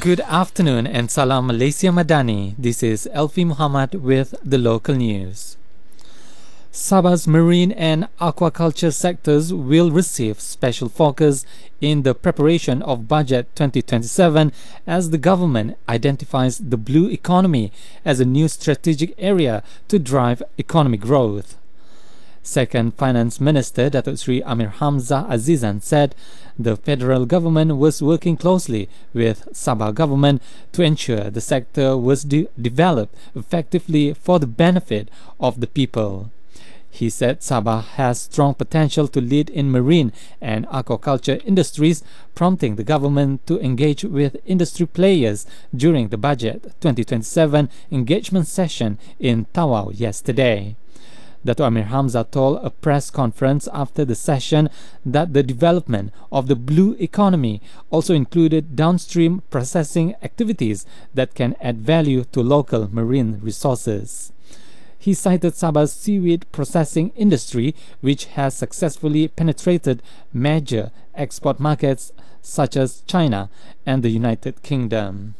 Good afternoon and Salam Malaysia Madani. This is Elfi Muhammad with the local news. Sabah's marine and aquaculture sectors will receive special focus in the preparation of Budget 2027 as the government identifies the blue economy as a new strategic area to drive economic growth. Second Finance Minister Datuk Seri Amir Hamzah Azizan said the federal government was working closely with Sabah government to ensure the sector was developed effectively for the benefit of the people. He said Sabah has strong potential to lead in marine and aquaculture industries, prompting the government to engage with industry players during the Budget 2027 engagement session in Tawau yesterday. Dato' Amir Hamzah told a press conference after the session that the development of the blue economy also included downstream processing activities that can add value to local marine resources. He cited Sabah's seaweed processing industry, which has successfully penetrated major export markets such as China and the United Kingdom.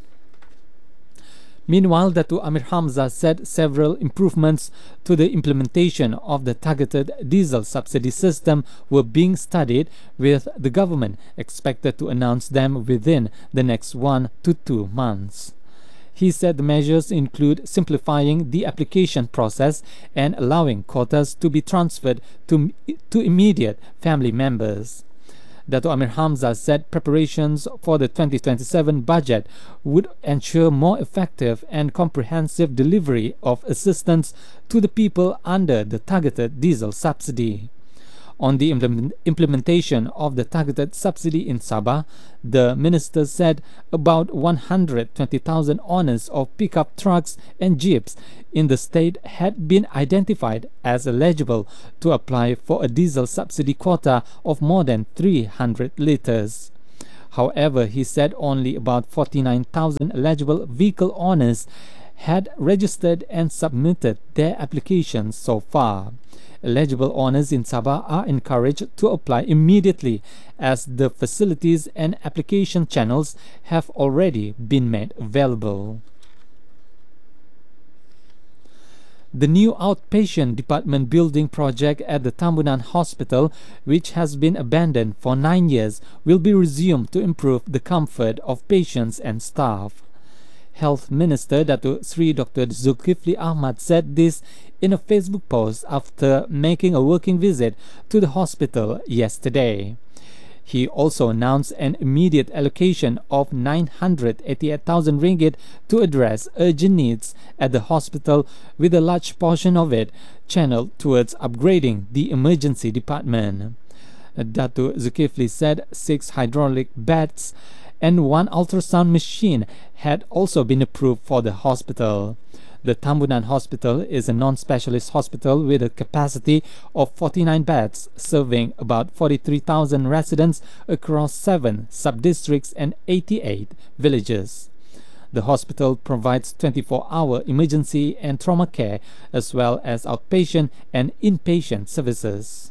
Meanwhile, Dato' Amir Hamzah said several improvements to the implementation of the targeted diesel subsidy system were being studied, with the government expected to announce them within the next 1 to 2 months. He said the measures include simplifying the application process and allowing quotas to be transferred to immediate family members. Dato' Amir Hamzah said preparations for the 2027 budget would ensure more effective and comprehensive delivery of assistance to the people under the targeted diesel subsidy. On the implementation of the targeted subsidy in Sabah, the minister said about 120,000 owners of pickup trucks and jeeps in the state had been identified as eligible to apply for a diesel subsidy quota of more than 300 litres. However, he said only about 49,000 eligible vehicle owners had registered and submitted their applications so far. Eligible owners in Sabah are encouraged to apply immediately, as the facilities and application channels have already been made available. The new outpatient department building project at the Tambunan Hospital, which has been abandoned for 9 years, will be resumed to improve the comfort of patients and staff. Health Minister Datuk Seri Dr. Zulkifli Ahmad said this in a Facebook post after making a working visit to the hospital yesterday. He also announced an immediate allocation of 988,000 ringgit to address urgent needs at the hospital, with a large portion of it channeled towards upgrading the emergency department. Datuk Zulkifli said 6 hydraulic beds and 1 ultrasound machine had also been approved for the hospital. The Tambunan Hospital is a non-specialist hospital with a capacity of 49 beds, serving about 43,000 residents across 7 sub-districts and 88 villages. The hospital provides 24-hour emergency and trauma care, as well as outpatient and inpatient services.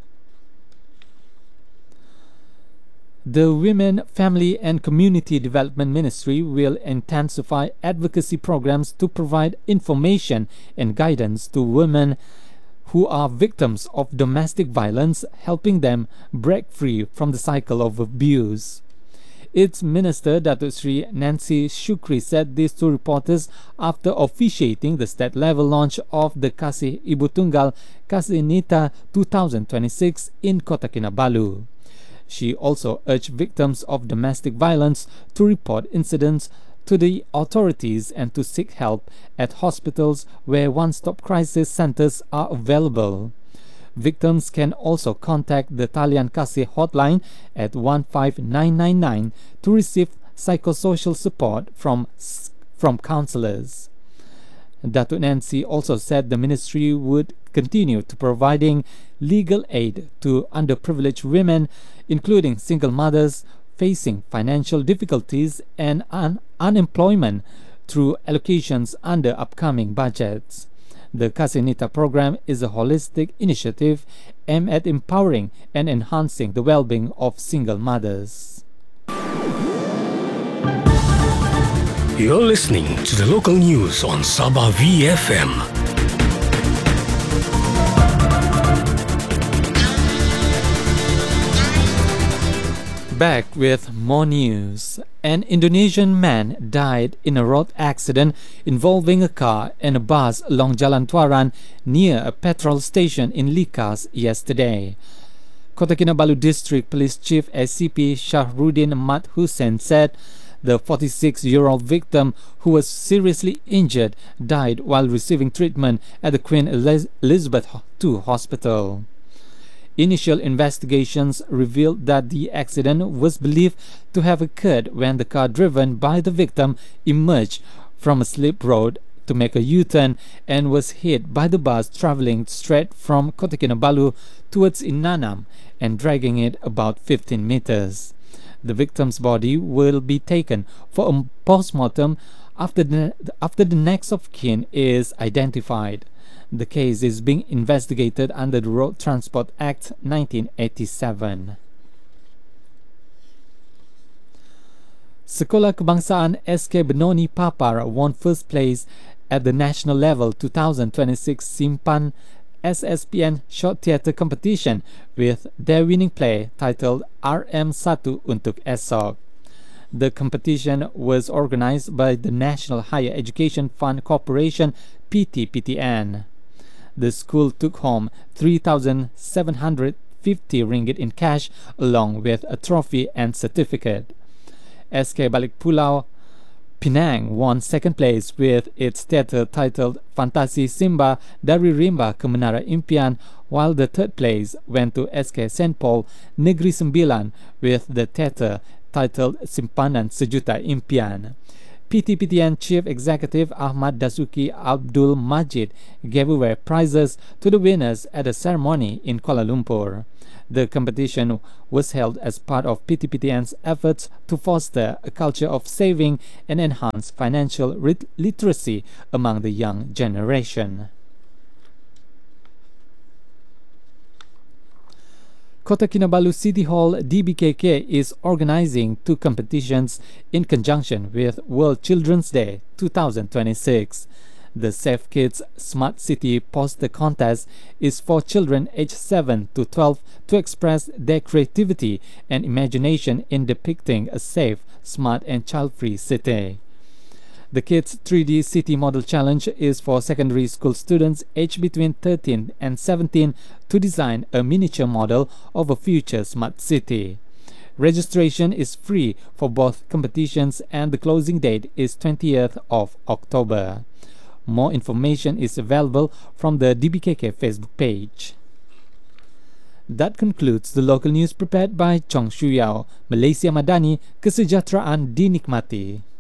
The Women, Family and Community Development Ministry will intensify advocacy programs to provide information and guidance to women who are victims of domestic violence, helping them break free from the cycle of abuse. Its Minister Datuk Seri Nancy Shukri said this to reporters after officiating the state-level launch of the Kasih Ibu Tunggal Kasih Nita 2026 in Kota Kinabalu. She also urged victims of domestic violence to report incidents to the authorities and to seek help at hospitals where one-stop crisis centers are available. Victims can also contact the Talian Kasih hotline at 15999 to receive psychosocial support from counselors. Datuk Nancy also said the ministry would continue to providing legal aid to underprivileged women, including single mothers facing financial difficulties and unemployment, through allocations under upcoming budgets. The Kasih Nita program is a holistic initiative aimed at empowering and enhancing the well-being of single mothers. You're listening to the local news on Sabah VFM. Back with more news. An Indonesian man died in a road accident involving a car and a bus along Jalan Tuaran near a petrol station in Likas yesterday. Kota Kinabalu District Police Chief SCP Shahruddin Mat Hussein said the 46-year-old victim, who was seriously injured, died while receiving treatment at the Queen Elizabeth II Hospital. Initial investigations revealed that the accident was believed to have occurred when the car driven by the victim emerged from a slip road to make a U-turn and was hit by the bus traveling straight from Kota Kinabalu towards Inanam and dragging it about 15 meters. The victim's body will be taken for a post-mortem after the next of kin is identified. The case is being investigated under the Road Transport Act 1987. Sekolah Kebangsaan SK Benoni Papar won first place at the national level 2026 Simpan SSPN Short Theatre Competition with their winning play titled RM1 Untuk Esok. The competition was organized by the National Higher Education Fund Corporation (PTPTN). The school took home 3,750 ringgit in cash along with a trophy and certificate. SK Balik Pulau Penang won second place with its theatre titled Fantasi Simba Dari Rimba ke Menara Impian, while the third place went to SK St. Paul Negeri Sembilan with the theatre titled Simpanan Sejuta Impian. PTPTN Chief Executive Ahmad Dasuki Abdul Majid gave away prizes to the winners at a ceremony in Kuala Lumpur. The competition was held as part of PTPTN's efforts to foster a culture of saving and enhance financial literacy among the young generation. Kota Kinabalu City Hall DBKK is organizing two competitions in conjunction with World Children's Day 2026. The Safe Kids Smart City Poster Contest is for children aged 7 to 12 to express their creativity and imagination in depicting a safe, smart and child-free city. The Kids 3D City Model Challenge is for secondary school students aged between 13 and 17 to design a miniature model of a future smart city. Registration is free for both competitions and the closing date is 20th of October. More information is available from the DBKK Facebook page. That concludes the local news prepared by Chong Shu Yao. Malaysia Madani, kesejahteraan dinikmati.